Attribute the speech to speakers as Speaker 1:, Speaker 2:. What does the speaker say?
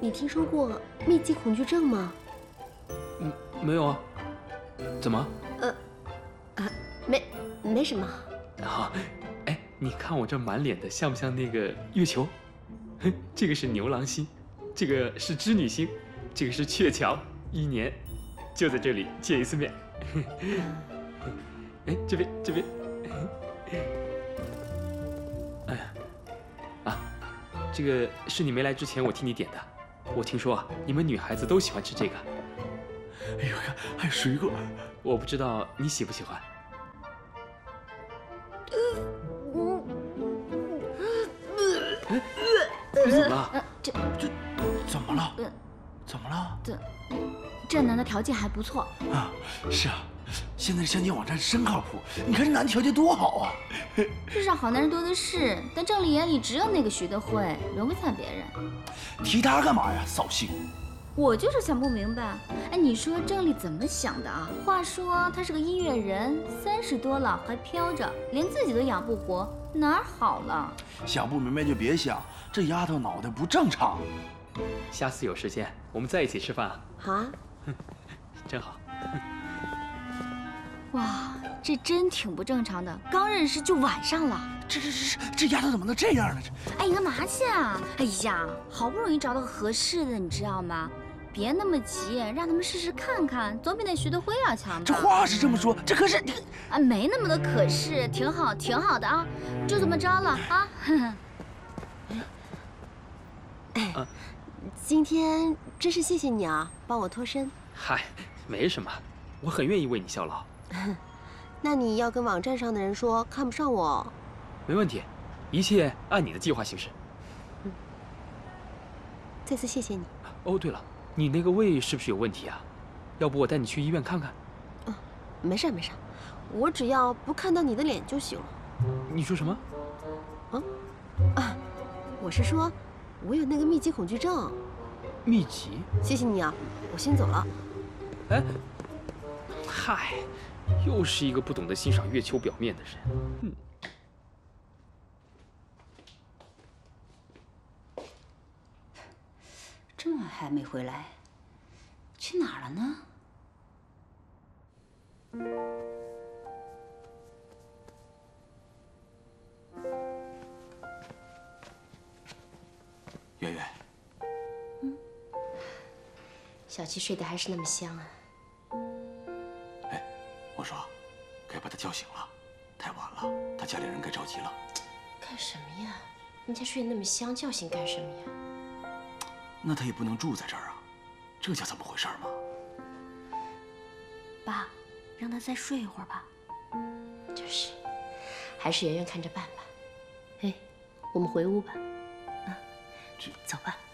Speaker 1: 你听说过密集恐惧症吗？
Speaker 2: 没有啊。怎么？
Speaker 1: 没什么。
Speaker 2: 啊，哎，你看我这满脸的像不像那个月球？这个是牛郎星，这个是织女星，这个是鹊桥，一年就在这里见一次面。哎，这边。哎呀，啊，这个是你没来之前我替你点的。我听说啊，你们女孩子都喜欢吃这个。
Speaker 3: 哎呦，还有水果，
Speaker 2: 我不知道你喜不喜欢。怎么了？
Speaker 3: 这怎么了？怎么了？
Speaker 4: 这男的条件还不错
Speaker 3: 啊，是啊，现在相亲网站真靠谱。你看这男的条件多好啊！
Speaker 4: 世上好男人多的是，但郑丽眼里只有那个徐德辉，轮不上别人。
Speaker 3: 提他干嘛呀？扫兴！
Speaker 4: 我就是想不明白，哎，你说郑丽怎么想的啊？话说她是个音乐人，30多了还飘着，连自己都养不活，哪儿好了？
Speaker 3: 想不明白就别想，这丫头脑袋不正常。
Speaker 2: 下次有时间我们再一起吃饭啊！
Speaker 1: 啊，
Speaker 2: 真好。
Speaker 4: 哇，这真挺不正常的，刚认识就晚上了。
Speaker 3: 这丫头怎么能这样呢？
Speaker 4: 哎，你干嘛去啊？哎呀，好不容易找到个合适的，你知道吗？别那么急，让他们试试看看，总比那徐德辉要强吧。
Speaker 3: 这话是这么说，这可是你
Speaker 4: 啊，没那么多可是，挺好，挺好的啊，就这么着了啊。
Speaker 1: 今天真是谢谢你啊，帮我脱身。
Speaker 2: 嗨，没什么，我很愿意为你效劳。
Speaker 1: 那你要跟网站上的人说看不上我。
Speaker 2: 没问题，一切按你的计划行事。
Speaker 1: 再次谢谢你。
Speaker 2: 哦，对了，你那个胃是不是有问题啊？要不我带你去医院看看？
Speaker 1: 没事，我只要不看到你的脸就行了。
Speaker 2: 你说什么？
Speaker 1: 我是说，我有那个密集恐惧症。
Speaker 2: 密集？
Speaker 1: 谢谢你啊，我先走了。
Speaker 2: 哎，嗨，又是一个不懂得欣赏月球表面的人。
Speaker 5: 这么晚还没回来，去哪儿了呢？
Speaker 3: 圆圆，
Speaker 1: 小七睡得还是那么香啊。
Speaker 3: 哎，我说，该把他叫醒了，太晚了，他家里人该着急了。
Speaker 1: 干什么呀？人家睡得那么香，叫醒干什么呀？
Speaker 3: 那他也不能住在这儿啊，这叫怎么回事嘛？
Speaker 1: 爸，让他再睡一会儿吧。就是，还是圆圆看着办吧。哎，我们回屋吧。啊，走吧。